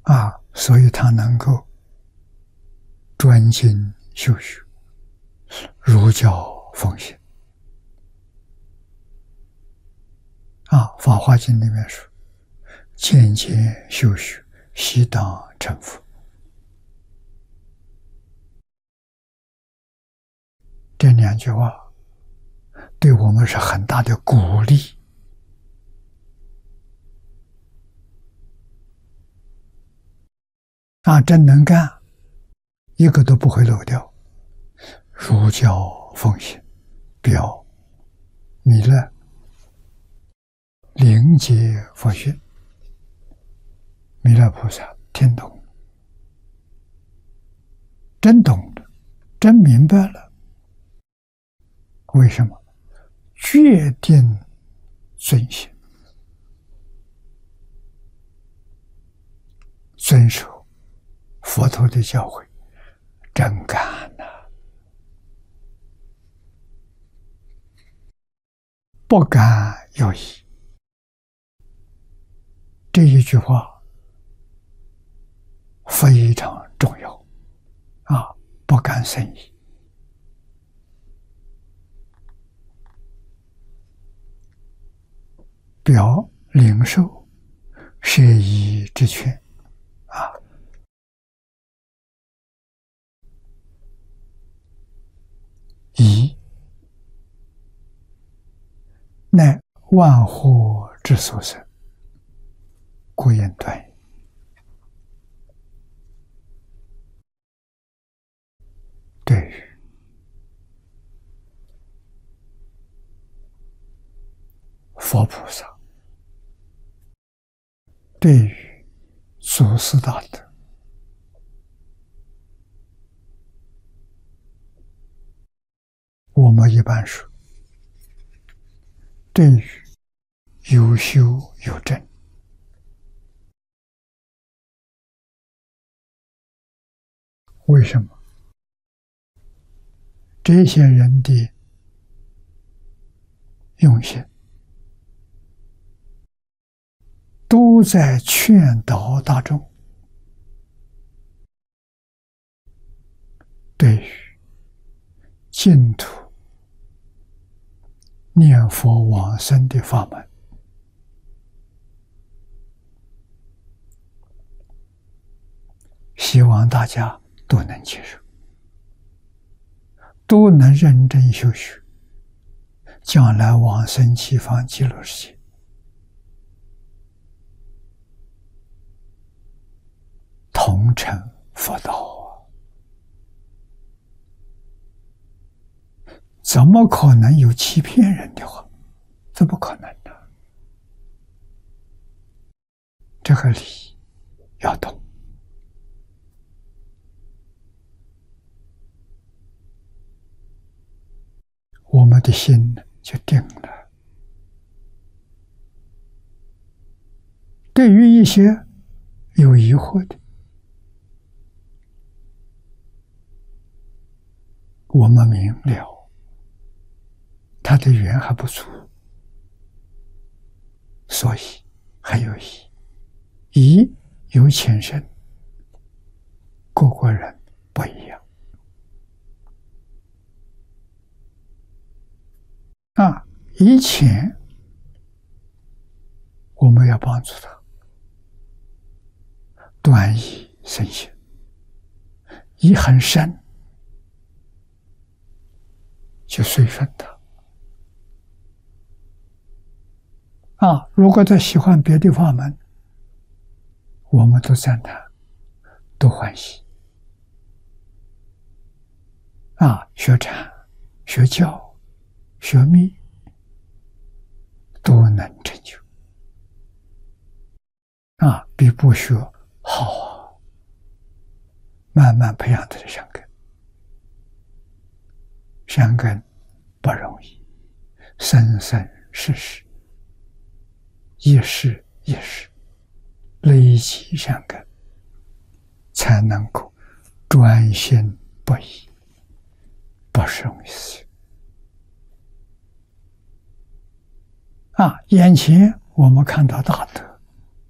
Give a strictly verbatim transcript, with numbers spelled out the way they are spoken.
啊，所以他能够专精修学，儒教奉行。啊，《法华经》里面说：“渐渐修学，悉当成佛。”这两句话对我们是很大的鼓励。啊，真能干，一个都不会漏掉。儒教奉行，表弥勒灵解佛训，弥勒菩萨听懂了，真懂了，真明白了。为什么？决定遵行，遵守佛陀的教诲，真干呐、啊！不敢有疑。这一句话非常重要啊！不敢生疑。表领受摄疑之权啊！疑乃万惑之所生，故言断疑。对于佛菩萨，对于祖师大德，我们一般说，对于有修有证，为什么？这些人的用心，都在劝导大众，对于净土念佛往生的法门，希望大家都能接受，都能认真修学，将来往生西方极乐世界。同成佛道啊！怎么可能有欺骗人的话？怎么可能呢？这个理要懂。我们的心就定了。对于一些有疑惑的，我们明了他的缘还不足，所以还有疑。疑有浅深，各个人不一样啊。疑浅，我们要帮助他断疑生信；疑很深，就随顺他啊。如果他喜欢别的法门，我们都赞叹，都欢喜啊。学禅、学教、学密，都能成就啊，比不学好啊。慢慢培养他的善根，善根不容易，生生世世，一世一世累积善根，才能够专心不移，不是容易事情啊。眼前我们看到大德，